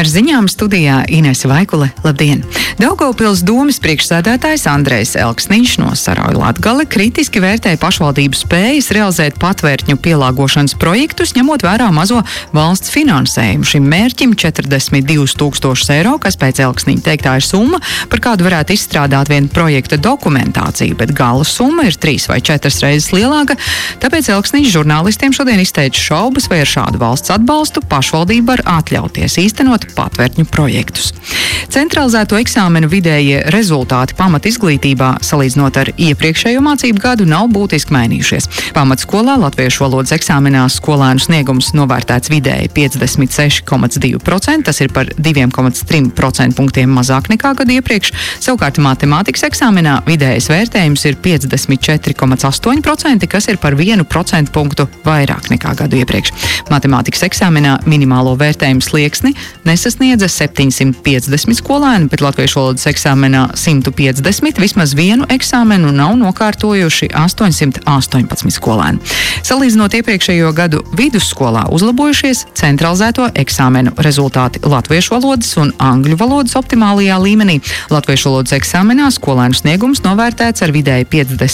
Ar ziņām studijā Inese Vaikule. Labdien! Daugavpils domes priekšsēdētājs Andrejs Elksniņš no Sarauja Latgale kritiski vērtēja pašvaldību spējas realizēt patvērtņu pielāgošanas projektus, ņemot vērā mazo valsts finansējumu. Šim mērķim 42 000 eiro, kas pēc Elksniņa teiktā ir summa, par kādu varētu izstrādāt vienu projekta dokumentāciju, bet gala summa ir 3 vai 4 reizes lielāka, tāpēc Elksniņš žurnālistiem šodien izteica šaubas, vai ar šādu valsts atbalstu pašvaldība var atļauties īstenot patvērtņu projektus. Centralizēto eksāmenu vidējie rezultāti pamat izglītībā, salīdzinot ar iepriekšējo mācību gadu, nav būtiski mainījušies. Pamatskolā latviešu valodas eksāmenā skolēnu sniegums novērtēts vidēji 56,2%, tas ir par 2,3% punktiem mazāk nekā gadu iepriekš. Savukārt matemātikas eksāmenā vidējais vērtējums ir 54,8%, kas ir par 1% punktu vairāk nekā gadu iepriekš. Matemātikas eksāmenā minimālo vērtējumu slieksni nesasniedza 750 skolēni, bet latviešu valodas eksāmenā 150, vismaz vienu eksāmenu nav nokārtojuši 818 skolēni. Salīdzinot iepriekšējo gadu vidusskolā uzlabojušies centralizēto eksāmenu rezultāti latviešu valodas un angļu valodas optimālajā līmenī. Latviešu valodas eksāmenā skolēnu sniegums novērtēts ar vidēji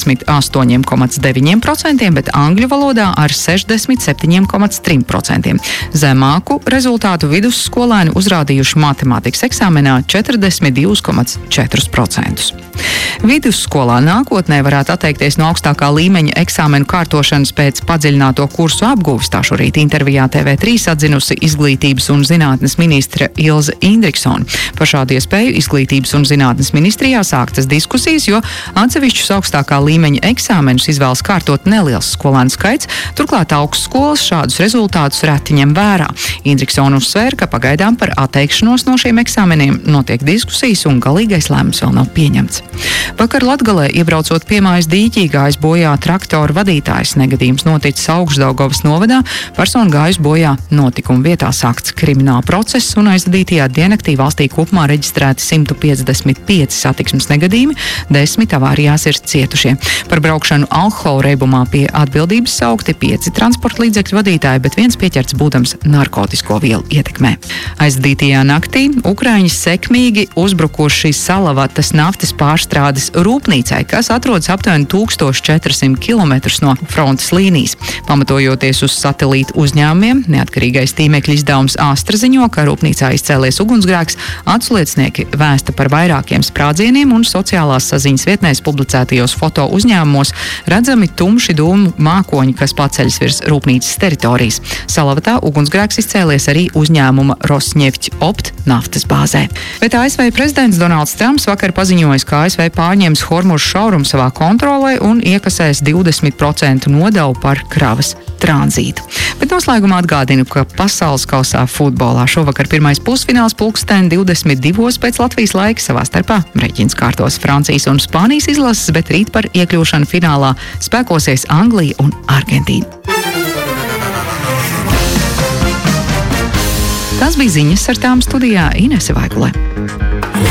58,9%, bet angļu valodā ar 67,3%. Zemāku rezultātu vidusskolēni uzrādījuši matemātikas eksāmenā 42,4%. Vidusskolā nākotnē varētu atteikties no augstākā līmeņa eksāmenu kārtošanas pēc padziļināto kursu apguves. Tā šorīt intervijā TV3 atzinusi izglītības un zinātnes ministre Ilze Indriksone. Par šādu iespēju izglītības un zinātnes ministrijā sāktas diskusijas, jo atsevišķus augstākā līmeņa eksāmenus izvēlas kārtot neliels skolēnu skaits, turklāt augstskolas šādus rezultātus reti ņem vērā. Indriksone uzsvēra, ka pagaidām par atteikšanos no šiem eksāmeniem notiek diskusijas un galīgais lēmums vēl nav pieņemts. Vakar Latgalē, iebraucot piemājas dīķī, gājis bojā traktoru vadītājs. Negadījums noticis Augšdaugavas novadā, persona gājis bojā notikuma vietā, sākts krimināla process un aizvadītajā diennaktī valstī kopumā reģistrēti 155 satiksmes negadījumi, 10 avārijās ir cietušie. Par braukšanu alkohola reibumā pie atbildības saukti 5 transporta līdzekļu vadītāji, bet viens pieķerts būdams narkotisko vielu ietekmē. Aizvadītajā naktī Ukraiņi sekmīgi uzbrukuši Salavatas naftas pārstrādes rūpnīcai, kas atrodas aptuveni 1400 km no frontes līnijas. Pamatojoties uz satelītu uzņēmumiem, neatkarīgais tīmekļa izdevums Astra ziņo, ka rūpnīcā izcēlies ugunsgrēks, atsliecinieki vēsta par vairākiem sprādzieniem un sociālās saziņas vietnēs publicētajos foto uzņēmumos redzami tumši dūmu mākoņi, kas paceļas virs rūpnīcas teritorijas. Salavatā ugunsgrēks izcēlies arī uzņēmuma Rosnefķ Opt naftas bāzē. Bet ASV prezidents Donalds Trumps vakar paziņojis, ka ASV pārņems Hormuza šaurumu savā kontrolē un iekasēs 20% nodevu par kravas tranzītu. Bet noslēgumā atgādinu, ka pasaules kausā futbolā šovakar pirmais pusfināls 22:00 pēc Latvijas laika savā starpā reķins kārtos Francijas un Spānijas izlases, bet rīt par iekļūšanu finālā spēkosies Anglija un Argentīna. Tas bija ziņas, ar tām studijā Inese Vaikule.